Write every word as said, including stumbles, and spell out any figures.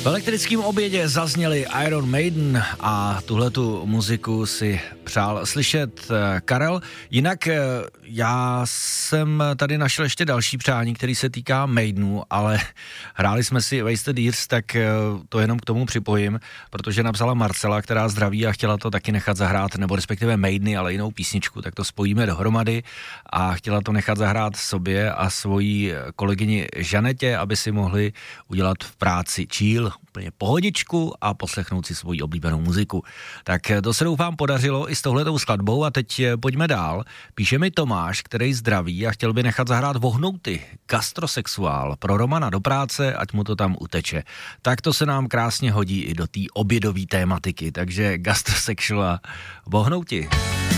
V elektrickém obědě zazněli Iron Maiden a tuhletu muziku si přál slyšet Karel. Jinak já jsem tady našel ještě další přání, který se týká Maidenu, ale hráli jsme si Wasted Years, tak to jenom k tomu připojím, protože napsala Marcela, která zdraví a chtěla to taky nechat zahrát, nebo respektive Maideny, ale jinou písničku, tak to spojíme dohromady a chtěla to nechat zahrát sobě a svojí kolegyni Žanetě, aby si mohli udělat v práci chill, úplně pohodičku a poslechnout si svoji oblíbenou muziku. Tak to se doufám podařilo i s touhletou skladbou a teď pojďme dál. Píše mi Tomáš, který zdraví a chtěl by nechat zahrát Vohnouty, gastrosexuál, pro Romana do práce, ať mu to tam uteče. Tak to se nám krásně hodí i do té obědové tématiky, takže gastrosexuál, Vohnouti.